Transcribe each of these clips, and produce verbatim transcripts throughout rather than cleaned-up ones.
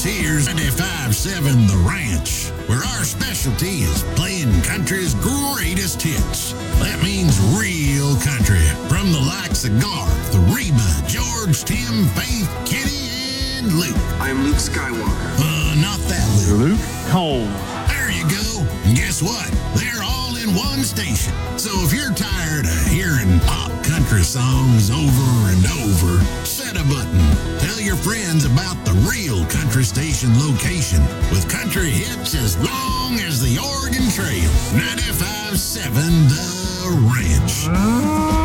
This here's ninety-five seven The Ranch, where our specialty is playing country's greatest hits. That means real country, from the likes of Garth, Reba, George, Tim, Faith, Kenny, and Luke. I am Luke Skywalker. Uh, not that Luke. Luke Combs. There you go. And guess what? They're all in one station. So if you're tired of hearing pop country songs over and over, set a button. Tell your friends about the real country station location with country hits as long as the Oregon Trail. ninety-five seven The Ranch.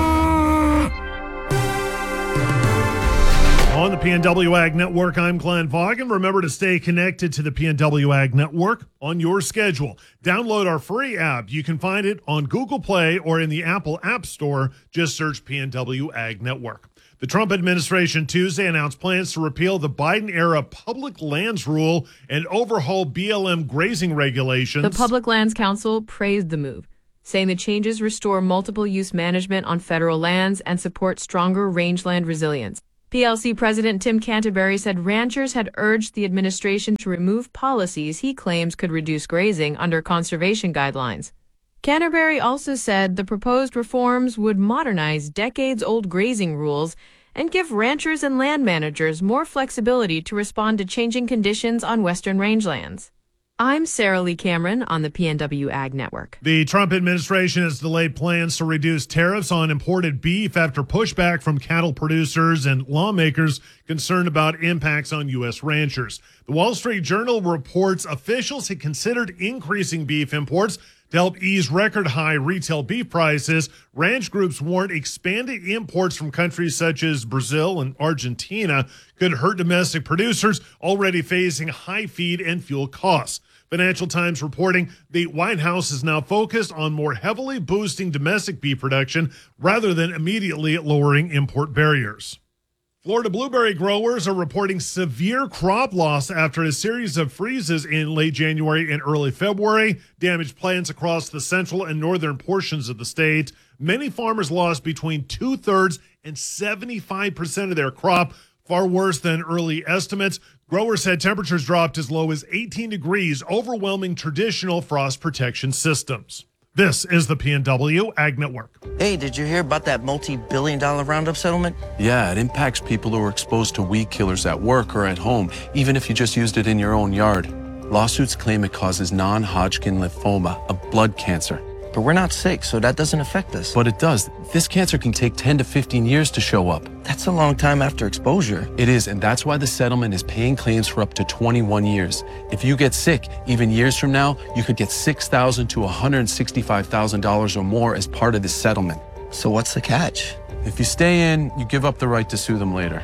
On the P N W Ag Network, I'm Glenn Vaughan. Remember to stay connected to the P N W Ag Network on your schedule. Download our free app. You can find it on Google Play or in the Apple App Store. Just search P N W Ag Network. The Trump administration Tuesday announced plans to repeal the Biden-era public lands rule and overhaul B L M grazing regulations. The Public Lands Council praised the move, saying the changes restore multiple use management on federal lands and support stronger rangeland resilience. P L C President Tim Canterbury said ranchers had urged the administration to remove policies he claims could reduce grazing under conservation guidelines. Canterbury also said the proposed reforms would modernize decades-old grazing rules and give ranchers and land managers more flexibility to respond to changing conditions on western rangelands. I'm Sarah Lee Cameron on the P N W Ag Network. The Trump administration has delayed plans to reduce tariffs on imported beef after pushback from cattle producers and lawmakers concerned about impacts on U S ranchers. The Wall Street Journal reports officials had considered increasing beef imports to help ease record-high retail beef prices. Ranch groups warned expanded imports from countries such as Brazil and Argentina could hurt domestic producers already facing high feed and fuel costs. Financial Times reporting the White House is now focused on more heavily boosting domestic beef production rather than immediately lowering import barriers. Florida blueberry growers are reporting severe crop loss after a series of freezes in late January and early February damaged plants across the central and northern portions of the state. Many farmers lost between two-thirds and seventy-five percent of their crop, far worse than early estimates. Growers said temperatures dropped as low as eighteen degrees, overwhelming traditional frost protection systems. This is the P N W Ag Network. Hey, did you hear about that multi-billion dollar Roundup settlement? Yeah, it impacts people who are exposed to weed killers at work or at home, even if you just used it in your own yard. Lawsuits claim it causes non-Hodgkin lymphoma, a blood cancer. But we're not sick, so that doesn't affect us. But it does. This cancer can take ten to fifteen years to show up. That's a long time after exposure. It is, and that's why the settlement is paying claims for up to twenty-one years. If you get sick, even years from now, you could get six thousand dollars to one hundred sixty-five thousand dollars or more as part of this settlement. So what's the catch? If you stay in, you give up the right to sue them later.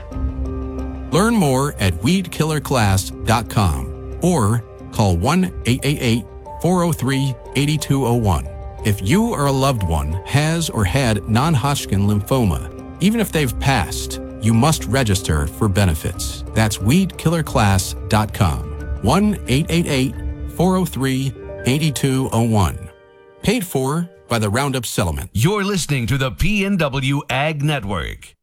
Learn more at weed killer class dot com or call one eight eight eight, four zero three, eight two zero one. If you or a loved one has or had non-Hodgkin lymphoma, even if they've passed, you must register for benefits. That's weed killer class dot com. one eight eight eight, four zero three, eight two zero one. Paid for by the Roundup Settlement. You're listening to the P N W Ag Network.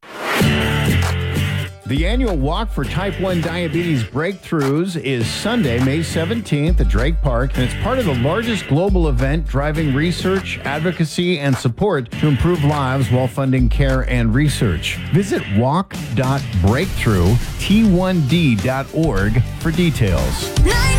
The annual Walk for Type one Diabetes Breakthroughs is Sunday, May seventeenth at Drake Park, and it's part of the largest global event driving research, advocacy, and support to improve lives while funding care and research. Visit walk dot breakthrough t one d dot org for details.